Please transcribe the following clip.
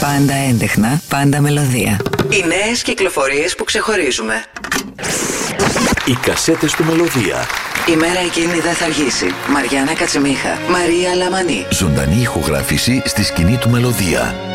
Πάντα έντεχνα, πάντα μελωδία. Οι νέες κυκλοφορίες που ξεχωρίζουμε. Οι κασέτες του Μελωδία. Η μέρα εκείνη δεν θα αργήσει. Μαριάννα Κατσιμίχα, Μαρία Λαμανή. Ζωντανή ηχογράφηση στη σκηνή του Μελωδία.